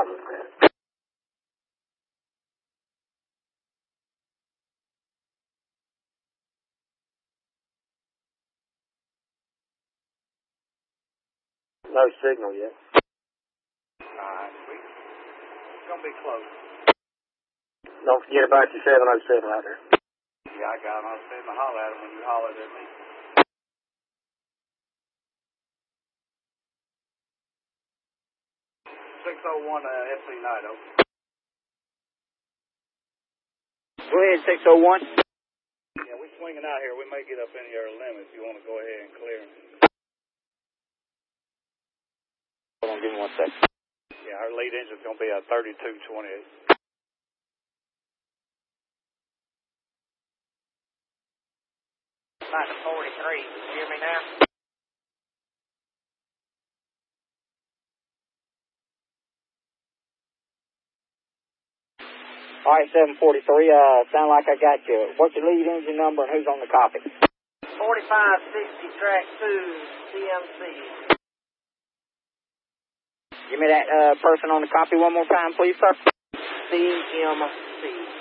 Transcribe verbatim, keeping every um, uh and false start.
problem with that. No signal yet. Alright, it's gonna be close. Don't forget about your seven oh seven out there. Yeah, I got him. I was fitting to holler at him when you hollered at me. six oh one uh, F C Nido. Go ahead, six oh one. Yeah, we're swinging out here. We may get up in your limit if you want to go ahead and clear him. Hold on, give me one sec. Yeah, our lead engine's going to be a thirty-two twenty-eight. About to forty-three. Can you hear me now? All right, seven forty-three, uh, sound like I got you. What's your lead engine number and who's on the copy? forty-five sixty, track two, C M C. Give me that uh, person on the copy one more time, please, sir. C M C.